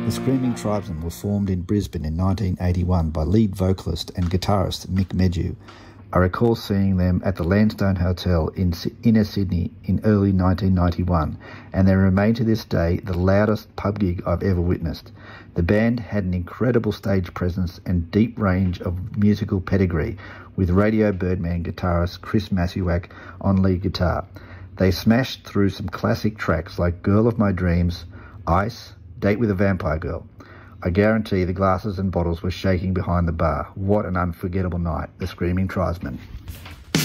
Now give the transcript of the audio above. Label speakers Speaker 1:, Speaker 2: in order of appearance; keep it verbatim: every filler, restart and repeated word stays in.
Speaker 1: The Screaming Tribesmen were formed in Brisbane in nineteen eighty-one by lead vocalist and guitarist Mick Medju. I recall seeing them at the Landstone Hotel in inner Sydney in early nineteen ninety-one, and they remain to this day the loudest pub gig I've ever witnessed. The band had an incredible stage presence and deep range of musical pedigree, with Radio Birdman guitarist Chris Masuak on lead guitar. They smashed through some classic tracks like Girl of My Dreams, Ice, Date with a Vampire Girl. I guarantee the glasses and bottles were shaking behind the bar. What an unforgettable night, the Screaming Tribesmen.